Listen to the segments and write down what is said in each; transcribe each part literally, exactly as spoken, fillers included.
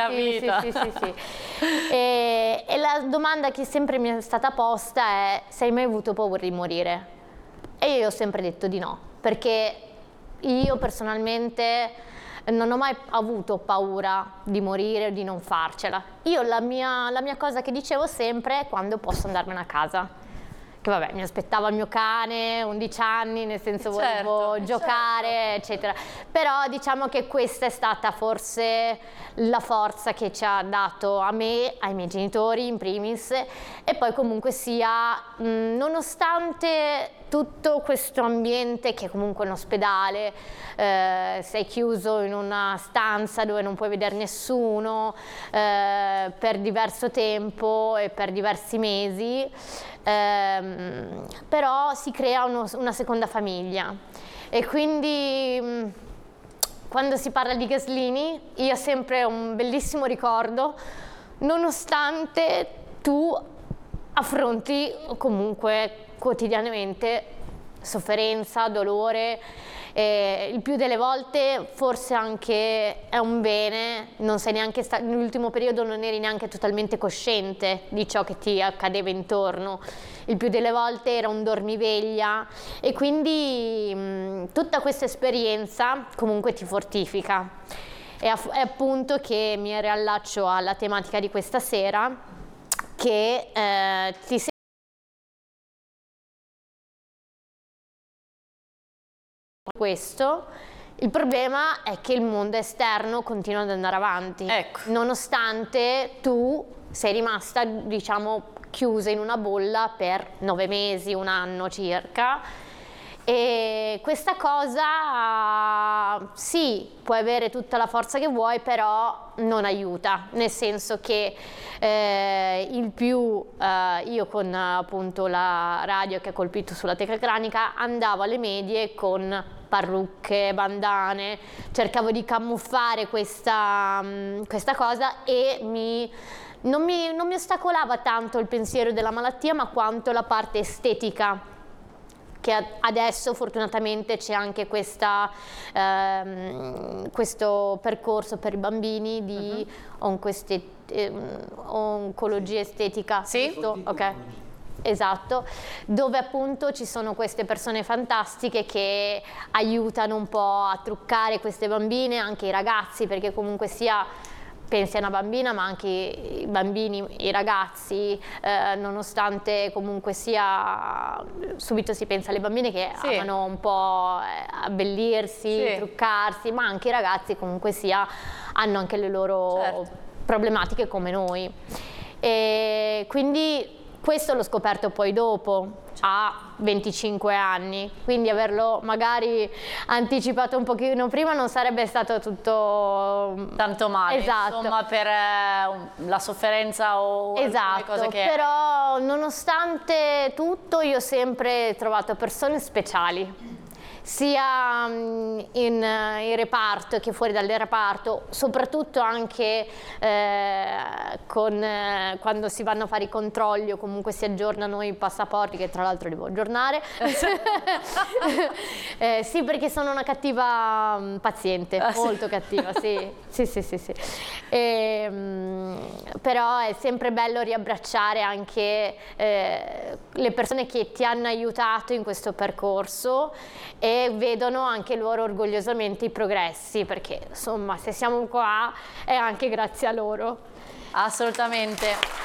capito. Sì, sì, sì, sì, sì. E, e la domanda che sempre mi è stata posta è: se hai mai avuto paura di morire? E io ho sempre detto di no, perché io personalmente non ho mai avuto paura di morire o di non farcela. Io la mia, la mia cosa che dicevo sempre è quando posso andarmene a casa. Che vabbè, mi aspettava il mio cane, undici anni, nel senso volevo certo, giocare, certo. eccetera. Però diciamo che questa è stata forse la forza che ci ha dato a me, ai miei genitori in primis, e poi comunque sia, mh, nonostante tutto questo ambiente che è comunque un ospedale, eh, sei chiuso in una stanza dove non puoi vedere nessuno eh, per diverso tempo e per diversi mesi, ehm, però si crea uno, una seconda famiglia, e quindi mh, quando si parla di Gaslini io ho sempre un bellissimo ricordo, nonostante tu affronti comunque quotidianamente sofferenza, dolore, eh, il più delle volte forse anche è un bene, non sei neanche sta- nell'ultimo periodo non eri neanche totalmente cosciente di ciò che ti accadeva intorno, il più delle volte era un dormiveglia, e quindi mh, tutta questa esperienza comunque ti fortifica. È, aff- è appunto che mi riallaccio alla tematica di questa sera, che eh, ti questo. Il problema è che il mondo esterno continua ad andare avanti, ecco. Nonostante tu sei rimasta, diciamo, chiusa in una bolla per nove mesi, un anno circa, e questa cosa sì, puoi avere tutta la forza che vuoi, però non aiuta, nel senso che eh, il più, eh, io con appunto la radio che ha colpito sulla teca cranica andavo alle medie con parrucche, bandane, cercavo di camuffare questa, questa cosa, e mi, non, mi, non mi ostacolava tanto il pensiero della malattia, ma quanto la parte estetica, che adesso fortunatamente c'è anche questa, ehm, questo percorso per i bambini di uh-huh. onqueste, eh, oncologia estetica. Sì? Giusto? Ok. Esatto, dove appunto ci sono queste persone fantastiche che aiutano un po' a truccare queste bambine, anche i ragazzi, perché comunque sia pensi a una bambina, ma anche i bambini, i ragazzi, eh, nonostante comunque sia, subito si pensa alle bambine che sì. amano un po' abbellirsi, sì. truccarsi, ma anche i ragazzi comunque sia hanno anche le loro certo. problematiche come noi. E quindi questo l'ho scoperto poi dopo, a venticinque anni, quindi averlo magari anticipato un pochino prima non sarebbe stato tutto tanto male, esatto. insomma, per eh, la sofferenza o esatto, cose che... però nonostante tutto io ho sempre trovato persone speciali, sia in, in reparto che fuori dal reparto, soprattutto anche eh, con, eh, quando si vanno a fare i controlli o comunque si aggiornano i passaporti, che tra l'altro devo aggiornare. eh, sì, perché sono una cattiva um, paziente, ah, molto sì. cattiva, sì, sì, sì, sì, sì. E, um, però è sempre bello riabbracciare anche eh, le persone che ti hanno aiutato in questo percorso, e vedono anche loro orgogliosamente i progressi, perché insomma se siamo qua è anche grazie a loro. Assolutamente.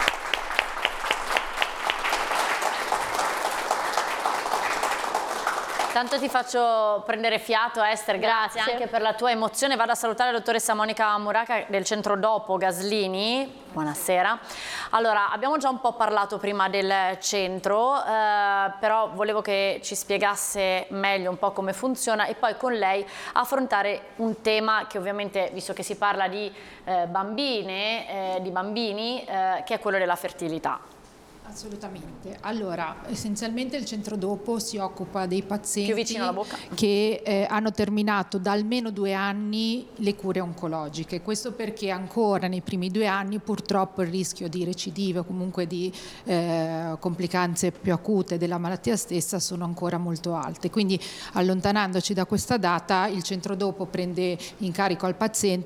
Tanto ti faccio prendere fiato, Esther, grazie, grazie anche per la tua emozione. Vado a salutare la dottoressa Monica Muraca del centro Dopo Gaslini. Buonasera. Allora, abbiamo già un po' parlato prima del centro, eh, però volevo che ci spiegasse meglio un po' come funziona e poi con lei affrontare un tema che ovviamente, visto che si parla di eh, bambine, eh, di bambini, eh, che è quello della fertilità. Assolutamente. Allora, essenzialmente il centro Dopo si occupa dei pazienti più vicino alla bocca. che eh, hanno terminato da almeno due anni le cure oncologiche. Questo perché ancora nei primi due anni purtroppo il rischio di recidive o comunque di eh, complicanze più acute della malattia stessa sono ancora molto alte. Quindi allontanandoci da questa data il centro Dopo prende in carico al paziente